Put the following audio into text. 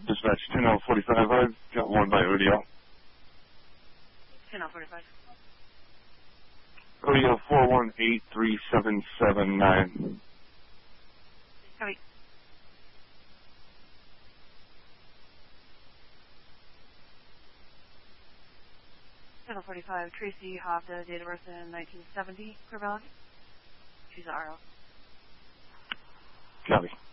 Dispatch 10L45, I've got one by ODL. 10L45. ODL 4183779. Copy. Channel 45, Tracy Hofda, date of birth in 1970, Corvallis. She's a RO. Copy.